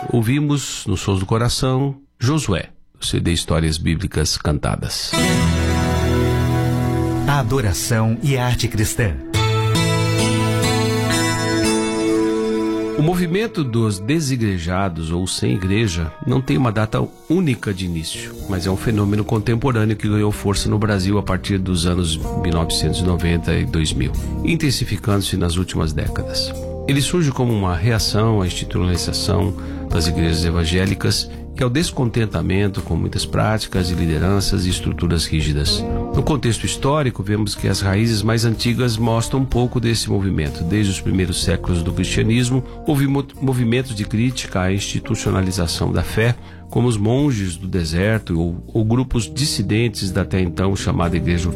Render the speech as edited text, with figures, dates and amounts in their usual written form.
Ouvimos, nos Sons do Coração, Josué, do CD Histórias Bíblicas Cantadas. A adoração e a arte cristã. O movimento dos desigrejados ou sem igreja não tem uma data única de início, mas é um fenômeno contemporâneo que ganhou força no Brasil a partir dos anos 1990 e 2000, intensificando-se nas últimas décadas. Ele surge como uma reação à institucionalização das igrejas evangélicas e ao descontentamento com muitas práticas e lideranças e estruturas rígidas. No contexto histórico, vemos que as raízes mais antigas mostram um pouco desse movimento. Desde os primeiros séculos do cristianismo, houve movimentos de crítica à institucionalização da fé, como os monges do deserto ou grupos dissidentes da até então chamada Igreja